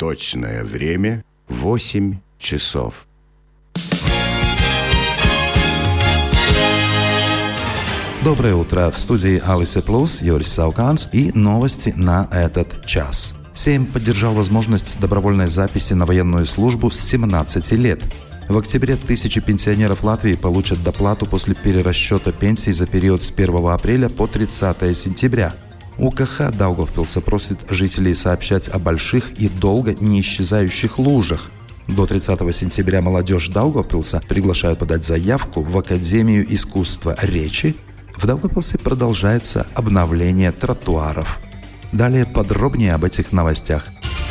Точное время 8 часов. Доброе утро. В студии Алисы Плюс, Юрий Сауканс и новости на этот час. Сейм поддержал возможность добровольной записи на военную службу с 17 лет. В октябре тысячи пенсионеров Латвии получат доплату после перерасчета пенсий за период с 1 апреля по 30 сентября. УКХ Даугавпилса просит жителей сообщать о больших и долго не исчезающих лужах. До 30 сентября молодежь Даугавпилса приглашают подать заявку в Академию искусства речи. В Даугавпилсе продолжается обновление тротуаров. Далее подробнее об этих новостях.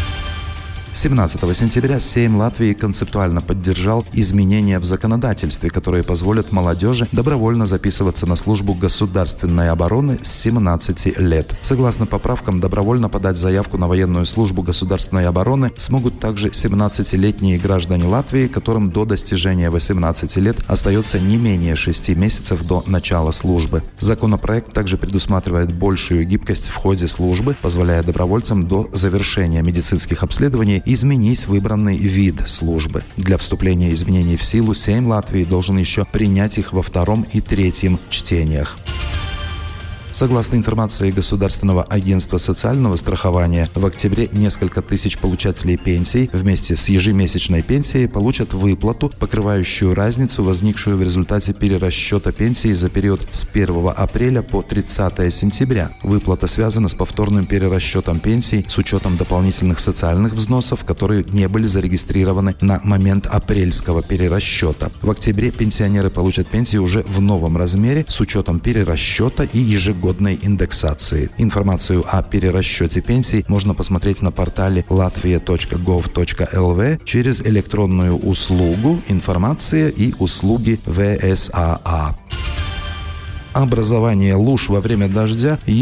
17 сентября Сейм Латвии концептуально поддержал изменения в законодательстве, которые позволят молодежи добровольно записываться на службу государственной обороны с 17 лет. Согласно поправкам, добровольно подать заявку на военную службу государственной обороны смогут также 17-летние граждане Латвии, которым до достижения 18 лет остается не менее 6 месяцев до начала службы. Законопроект также предусматривает большую гибкость в ходе службы, позволяя добровольцам до завершения медицинских обследований изменить выбранный вид службы. Для вступления изменений в силу Сейм Латвии должен еще принять их во втором и третьем чтениях. Согласно информации Государственного агентства социального страхования, в октябре несколько тысяч получателей пенсий вместе с ежемесячной пенсией получат выплату, покрывающую разницу, возникшую в результате перерасчета пенсии за период с 1 апреля по 30 сентября. Выплата связана с повторным перерасчетом пенсий с учетом дополнительных социальных взносов, которые не были зарегистрированы на момент апрельского перерасчета. В октябре пенсионеры получат пенсии уже в новом размере с учетом перерасчета и ежегодной индексации. Информацию о перерасчете пенсий можно посмотреть на портале latvia.gov.lv через электронную услугу «Информация и услуги ВСАА». Образование луж во время дождя